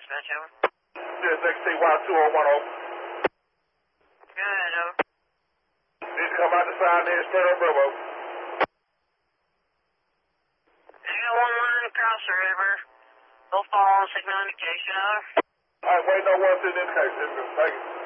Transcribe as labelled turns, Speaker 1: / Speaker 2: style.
Speaker 1: dispatch, over.
Speaker 2: This XTY2010.
Speaker 1: Good, over.
Speaker 2: Need to come out the side there, straight on Bravo.
Speaker 1: I got one line across the river. Both following signal indication, over.
Speaker 2: Alright, wait, no one's in indication. Thank you.